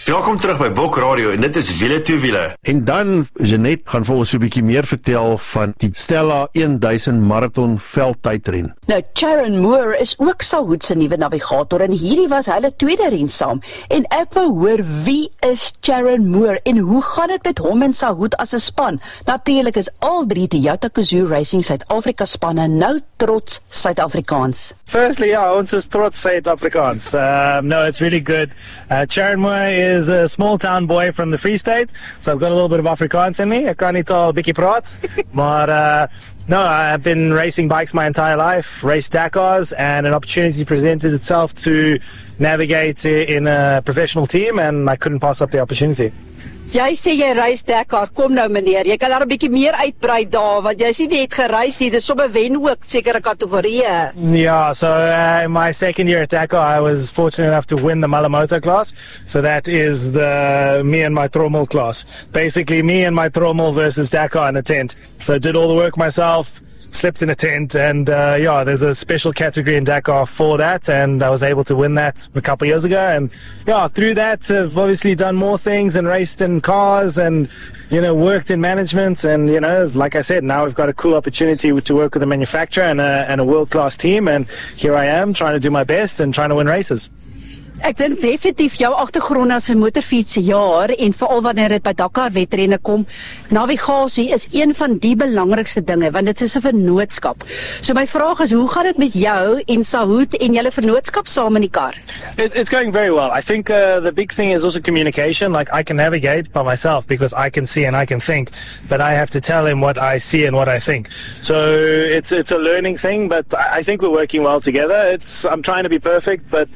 Welkom terug by Bok Radio en dit is Wiele toe Wiele. En dan, Jeanette gaan vir ons so 'n bietjie meer vertel van die Stella 1000 marathon veldtydren. Nou, Sharon Moore is ook Sahoed se nuwe navigator en hierdie was hulle tweede ren saam. En ek wou hoor, wie is Sharon Moore en hoe gaan dit met hom en Sahoed as 'n span? Natuurlik is al drie Toyota Gazoo Racing Suid-Afrika spanne nou trots Suid-Afrikaans. Firstly, ons is trots Suid-Afrikaans. No, it's really good. Sharon Moore is a small town boy from the Free State, so I've got a little bit of Afrikaans in me. Ek kan niet al bietjie praat, maar no, I've been racing bikes my entire life, raced Dakars, and an opportunity presented itself to navigate in a professional team, and I couldn't pass up the opportunity. Jy sê jy reis Dakar, kom nou meneer, jy kan daar 'n bietjie meer uitbrei daar, want jy is nie net gereis nie, dis sommer wen ook sekere kategorieë. Yeah, so in my second year at Dakar, I was fortunate enough to win the Malamoto class, so that is the me and my Trommel class. Basically me and my Trommel versus Dakar in a tent. So I did all the work myself, slept in a tent, and yeah, there's a special category in Dakar for that, and I was able to win that a couple of years ago, and yeah, through that I've obviously done more things and raced in cars and, you know, worked in management, and, you know, like I said, now we've got a cool opportunity to work with a manufacturer and a world-class team, and here I am trying to do my best and trying to win races. Ek dink definitief jou agtergrond as 'n motorfietsjaer en veral wanneer dit by Dakar wedrenne kom, navigasie is een van die belangrikste dinge want dit is 'n vennootskap. So my vraag is, hoe gaan dit met jou en Sahoed en julle vennootskap saam in die kar? It's going very well. I think the big thing is also communication. Like, I can navigate by myself because I can see and I can think, but I have to tell him what I see and what I think. So it's a learning thing, but I think we're working well together. I'm trying to be perfect, but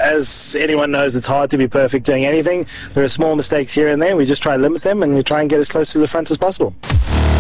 as anyone knows, it's hard to be perfect doing anything. There are small mistakes here and there. We just try to limit them and we try and get as close to the front as possible.